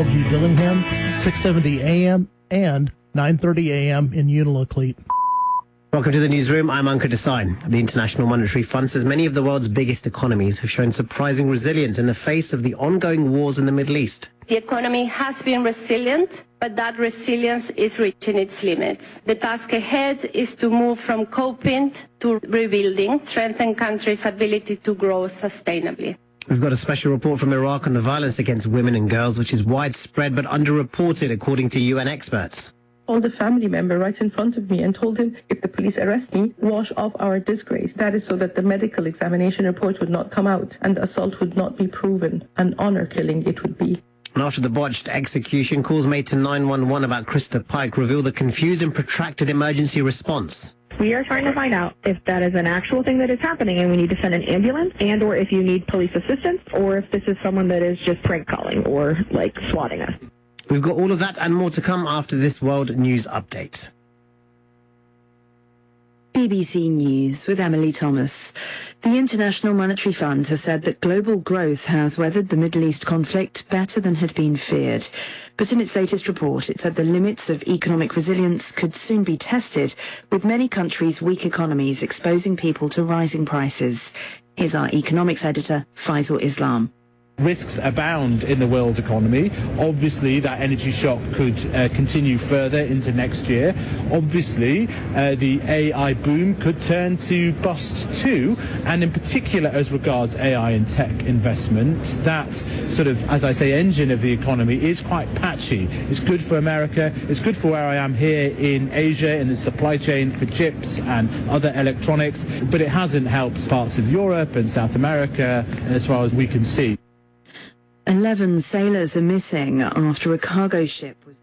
LG Dillingham, 670 AM and 9:30 AM in Unalakleet. Welcome to the newsroom. I'm Ankur Desai. The International Monetary Fund says many of the world's biggest economies have shown surprising resilience in the face of the ongoing wars in the Middle East. The economy has been resilient, but that resilience is reaching its limits. The task ahead is to move from coping to rebuilding, strengthen countries' ability to grow sustainably. We've got a special report from Iraq on the violence against women and girls, which is widespread but underreported, according to UN experts. Called a family member right in front of me and told him, if the police arrest me, wash off our disgrace. That is so that the medical examination report would not come out and the assault would not be proven. An honor killing it would be. And after the botched execution, calls made to 911 about Krista Pike reveal the confused and protracted emergency response. We are trying to find out if that is an actual thing that is happening and we need to send an ambulance, and or if you need police assistance, or if this is someone that is just prank calling or like swatting us. We've got all of that and more to come after this World News Update. BBC News with Emily Thomas. The International Monetary Fund has said that global growth has weathered the Middle East conflict better than had been feared. But in its latest report, it said the limits of economic resilience could soon be tested, with many countries' weak economies exposing people to rising prices. Here's our economics editor, Faisal Islam. Risks abound in the world economy. Obviously, that energy shock could continue further into next year. Obviously, the AI boom could turn to bust too, and in particular as regards AI and tech investment, that sort of, as I say, engine of the economy is quite patchy. It's good for America, it's good for where I am here in Asia, in the supply chain for chips and other electronics, but it hasn't helped parts of Europe and South America as far as we can see. 11 sailors are missing after a cargo ship was